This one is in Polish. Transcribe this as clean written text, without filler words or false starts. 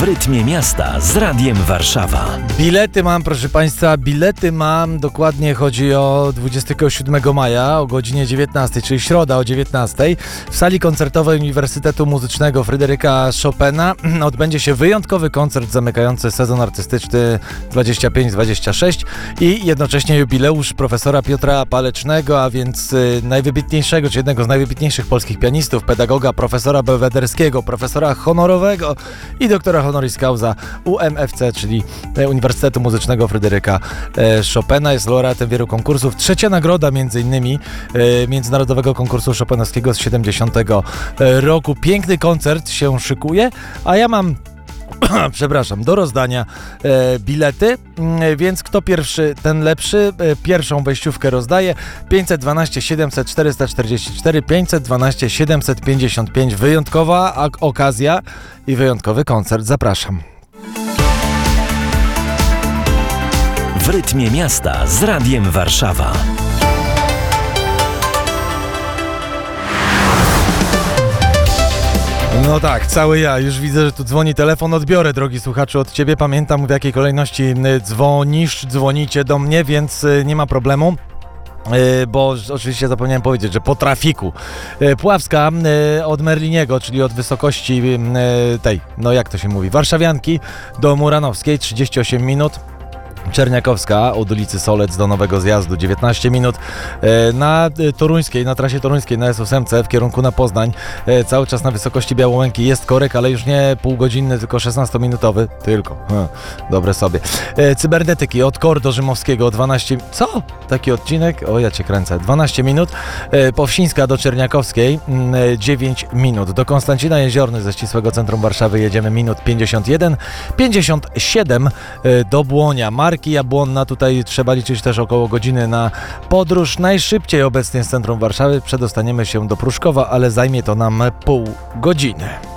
W rytmie miasta z Radiem Warszawa. Bilety mam, proszę Państwa, dokładnie chodzi o 27 maja o godzinie 19, czyli środa o 19. W sali koncertowej Uniwersytetu Muzycznego Fryderyka Chopina odbędzie się wyjątkowy koncert zamykający sezon artystyczny 25-26 i jednocześnie jubileusz profesora Piotra Palecznego, a więc najwybitniejszego, czy jednego z najwybitniejszych polskich pianistów, pedagoga, profesora belwederskiego, profesora honorowego i doktora honoris causa UMFC, czyli Uniwersytetu Muzycznego Fryderyka Chopina. Jest laureatem wielu konkursów. Trzecia nagroda m.in. Międzynarodowego konkursu chopinowskiego z 70 roku. Piękny koncert się szykuje, a ja mam do rozdania bilety, więc kto pierwszy, ten lepszy. Pierwszą wejściówkę rozdaje 512 700 444, 512 755. Wyjątkowa okazja i wyjątkowy koncert. Zapraszam. W rytmie miasta z Radiem Warszawa. No tak, cały ja. Już widzę, że tu dzwoni telefon. Odbiorę, drogi słuchaczu, od Ciebie. Pamiętam, w jakiej kolejności dzwonicie do mnie, więc nie ma problemu. Bo oczywiście zapomniałem powiedzieć, że po trafiku Puławska od Merliniego, czyli od wysokości tej, no jak to się mówi, Warszawianki do Muranowskiej 38 minut. Czerniakowska od ulicy Solec do Nowego Zjazdu 19 minut. Na Toruńskiej, na trasie toruńskiej na S8 w kierunku na Poznań, cały czas na wysokości Białołęki jest korek, ale już nie półgodzinny, tylko 16-minutowy. Dobre sobie. Cybernetyki od Kor do Rzymowskiego 12... Co? Taki odcinek? O, ja Cię kręcę. 12 minut. Powsińska do Czerniakowskiej 9 minut. Do Konstancina Jeziorny ze ścisłego centrum Warszawy jedziemy minut 51. 57 do Błonia. Marki Jabłonna, tutaj trzeba liczyć też około godziny na podróż. Najszybciej obecnie z centrum Warszawy przedostaniemy się do Pruszkowa, ale zajmie to nam pół godziny.